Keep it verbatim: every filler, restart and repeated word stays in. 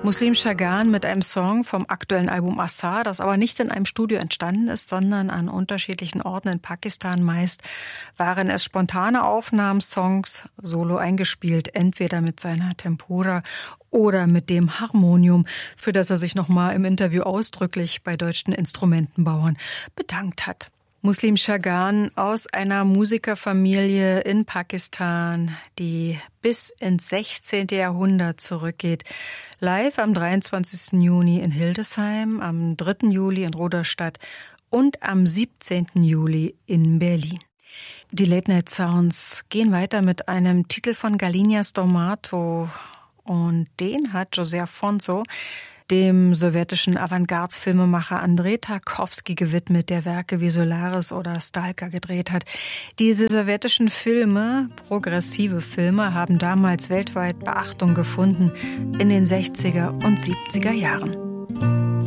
Muslim Chagan mit einem Song vom aktuellen Album Asar, das aber nicht in einem Studio entstanden ist, sondern an unterschiedlichen Orten in Pakistan. Meist waren es spontane Aufnahmen, Songs solo eingespielt, entweder mit seiner Tempura oder mit dem Harmonium, für das er sich nochmal im Interview ausdrücklich bei deutschen Instrumentenbauern bedankt hat. Muslim Chagan aus einer Musikerfamilie in Pakistan, die bis ins sechzehnte. Jahrhundert zurückgeht. Live am dreiundzwanzigsten Juni in Hildesheim, am dritten Juli in Rudolstadt und am siebzehnten Juli in Berlin. Die Late Night Sounds gehen weiter mit einem Titel von Galinia Stomato und den hat José Afonso dem sowjetischen Avantgarde-Filmemacher Andrei Tarkovsky gewidmet, der Werke wie Solaris oder Stalker gedreht hat. Diese sowjetischen Filme, progressive Filme, haben damals weltweit Beachtung gefunden in den sechziger und siebziger Jahren.